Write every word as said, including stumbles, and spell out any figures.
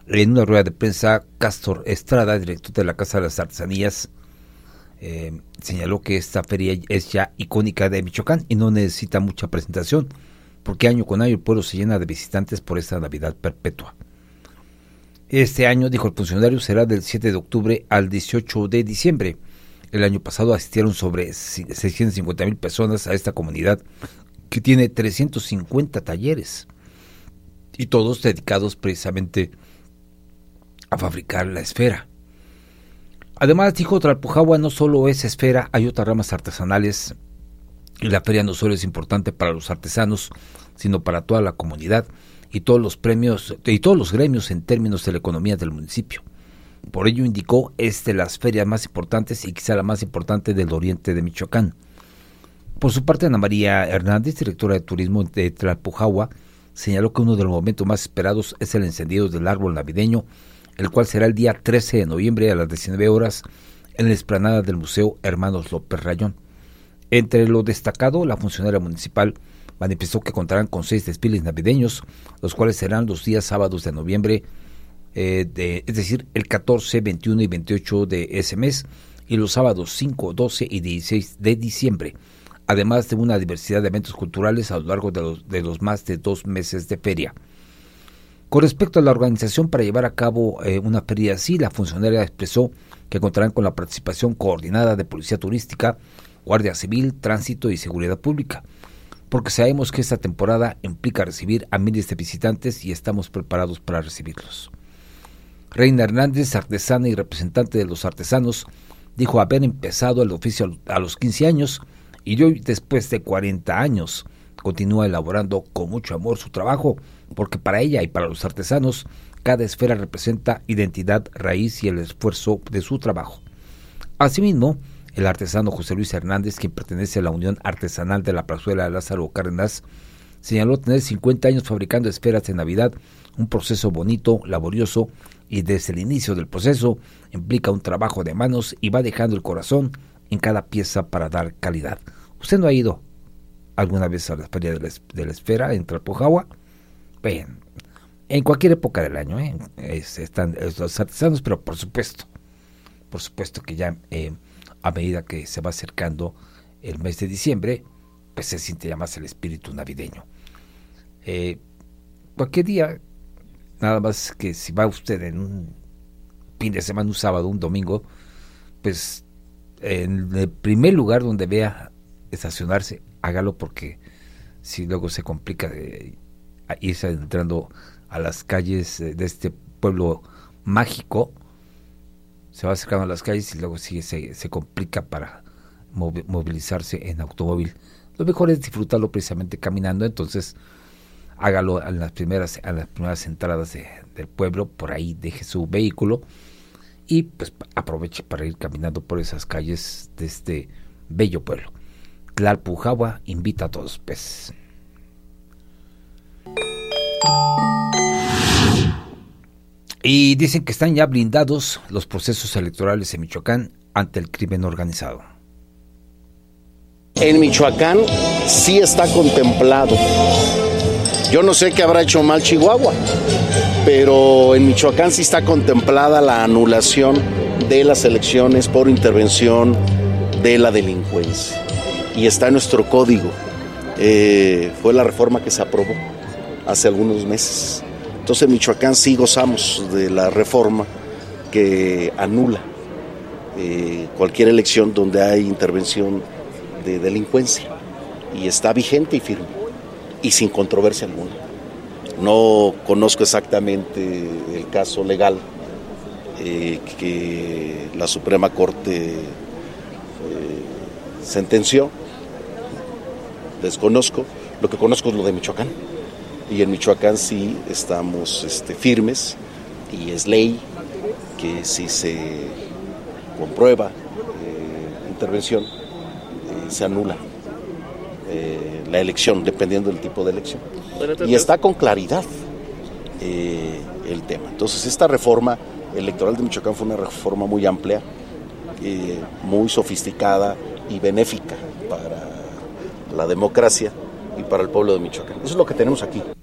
En una rueda de prensa, Cástor Estrada, director de la Casa de las Artesanías, eh, señaló que esta feria es ya icónica de Michoacán y no necesita mucha presentación, porque año con año el pueblo se llena de visitantes por esta Navidad perpetua. Este año, dijo el funcionario, será del siete de octubre al dieciocho de diciembre. El año pasado asistieron sobre seiscientas cincuenta mil personas a esta comunidad que tiene trescientos cincuenta talleres y todos dedicados precisamente a fabricar la esfera. Además, dijo, Tlalpujahua no solo es esfera, hay otras ramas artesanales y la feria no solo es importante para los artesanos, sino para toda la comunidad y todos los premios y todos los gremios en términos de la economía del municipio. Por ello, indicó, es de las ferias más importantes y quizá la más importante del oriente de Michoacán. Por su parte, Ana María Hernández, directora de turismo de Tlalpujahua, señaló que uno de los momentos más esperados es el encendido del árbol navideño, el cual será el día trece de noviembre a las diecinueve horas en la explanada del Museo Hermanos López Rayón. Entre lo destacado, la funcionaria municipal manifestó que contarán con seis desfiles navideños, los cuales serán los días sábados de noviembre, eh, de, es decir, el catorce, veintiuno y veintiocho de ese mes, y los sábados cinco, doce y dieciséis de diciembre, además de una diversidad de eventos culturales a lo largo de los, de los más de dos meses de feria. Con respecto a la organización para llevar a cabo eh, una feria así, la funcionaria expresó que contarán con la participación coordinada de Policía Turística, Guardia Civil, Tránsito y Seguridad Pública, porque sabemos que esta temporada implica recibir a miles de visitantes y estamos preparados para recibirlos. Reina Hernández, artesana y representante de los artesanos, dijo haber empezado el oficio a los quince años y hoy, después de cuarenta años, continúa elaborando con mucho amor su trabajo, porque para ella y para los artesanos, cada esfera representa identidad, raíz y el esfuerzo de su trabajo. Asimismo, el artesano José Luis Hernández, quien pertenece a la Unión Artesanal de la Plazuela de Lázaro Cárdenas, señaló tener cincuenta años fabricando esferas de Navidad, un proceso bonito, laborioso, y desde el inicio del proceso implica un trabajo de manos y va dejando el corazón en cada pieza para dar calidad. ¿Usted no ha ido alguna vez a la feria de la, de la esfera en Tlalpujahua? Bien, en cualquier época del año, ¿eh? es, están los artesanos, pero por supuesto, por supuesto que ya eh, a medida que se va acercando el mes de diciembre, pues se siente ya más el espíritu navideño. Eh, cualquier día, nada más que si va usted en un fin de semana, un sábado, un domingo, pues en el primer lugar donde vea estacionarse, hágalo, porque si luego se complica de irse entrando a las calles de este pueblo mágico, se va acercando a las calles y luego sí se, se complica para movilizarse en automóvil. Lo mejor es disfrutarlo precisamente caminando, entonces hágalo en las primeras, en las primeras entradas de, del pueblo, por ahí deje su vehículo y pues aproveche para ir caminando por esas calles de este bello pueblo. Tlalpujahua invita a todos, pues. Y dicen que están ya blindados los procesos electorales en Michoacán ante el crimen organizado. En Michoacán sí está contemplado. Yo no sé qué habrá hecho mal Chihuahua, pero en Michoacán sí está contemplada la anulación de las elecciones por intervención de la delincuencia. Y está en nuestro código. Eh, fue la reforma que se aprobó hace algunos meses. Entonces en Michoacán sí gozamos de la reforma que anula eh, cualquier elección donde hay intervención de delincuencia, y está vigente y firme y sin controversia alguna. No conozco exactamente el caso legal eh, que la Suprema Corte eh, sentenció, desconozco. Lo que conozco es lo de Michoacán, y en Michoacán sí estamos este, firmes, y es ley que si se comprueba eh, intervención, eh, se anula eh, la elección, dependiendo del tipo de elección. Y está con claridad eh, el tema. Entonces esta reforma electoral de Michoacán fue una reforma muy amplia, eh, muy sofisticada y benéfica para la democracia y para el pueblo de Michoacán. Eso es lo que tenemos aquí.